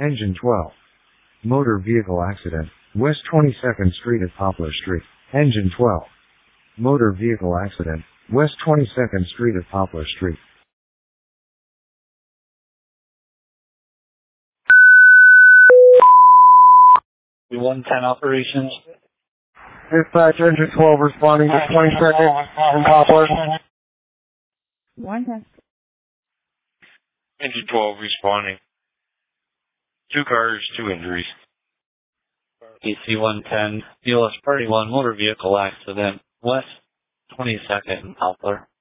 Engine 12. Motor vehicle accident. West 22nd Street at Poplar Street. Engine 12. Motor vehicle accident. West 22nd Street at Poplar Street. 110 operations. Dispatch, engine 12 responding to 22nd in Poplar. 110. Engine 12 responding. 2 cars, 2 injuries. EC 110, BLS Party 1 motor vehicle accident, West 22nd in Poplar.